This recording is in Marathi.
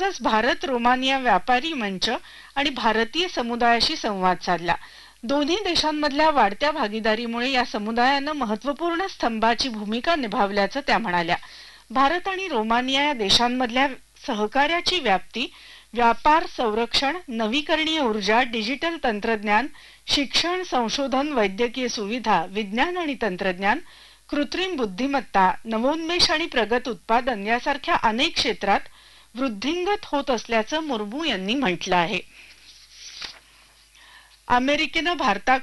तसंच भारत रोमानिया व्यापारी मंच आणि भारतीय समुदायाशी संवाद साधला. दोन्ही देशांमधल्या वाढत्या भागीदारीमुळे या समुदायानं महत्त्वपूर्ण स्तंभाची भूमिका निभावल्याचं त्या म्हणाल्या. भारत आणि रोमानिया या देशांमधल्या सहकार्याची व्याप्ती व्यापार, संरक्षण, नवीकरणीय ऊर्जा, डिजिटल तंत्रज्ञान, शिक्षण, संशोधन, वैद्यकीय सुविधा, विज्ञान आणि तंत्रज्ञान, कृत्रिम बुद्धिमत्ता, नवोन्मेष आणि प्रगत उत्पादन यासारख्या अनेक क्षेत्रात वृद्धिंगत होत असल्याचं मुर्मू यांनी म्हटलं आहे. अमेरिकेनं भारताकडे